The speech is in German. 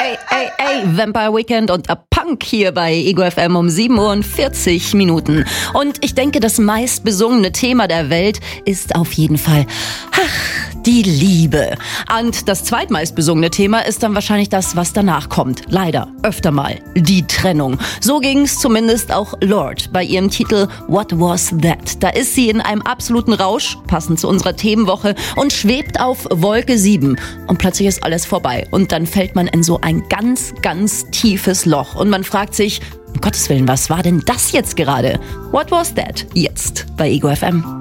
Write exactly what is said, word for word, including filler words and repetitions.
Ey, ey, ey, Vampire Weekend und A Punk hier bei Ego F M um sieben Uhr und vierzig Minuten. Und ich denke, das meistbesungene Thema der Welt ist auf jeden Fall, ach, die Liebe. Und das zweitmeistbesungene Thema ist dann wahrscheinlich das, was danach kommt. Leider, öfter mal, die Trennung. So ging's zumindest auch Lorde bei ihrem Titel What Was That? Da ist sie in einem absoluten Rausch, passend zu unserer Themenwoche, und schwebt auf Wolke sieben. Und plötzlich ist alles vorbei. Und dann fällt man in so ein ganz, ganz tiefes Loch. Und man fragt sich, um Gottes Willen, was war denn das jetzt gerade? What Was That? Jetzt bei Ego F M.